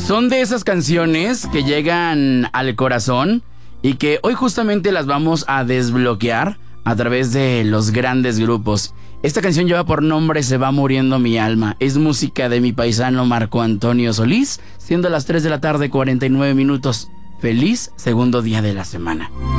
Son de esas canciones que llegan al corazón y que hoy justamente las vamos a desbloquear a través de los grandes grupos. Esta canción lleva por nombre Se va muriendo mi alma. Es música de mi paisano Marco Antonio Solís, siendo las 3 de la tarde 49 minutos. Feliz segundo día de la semana.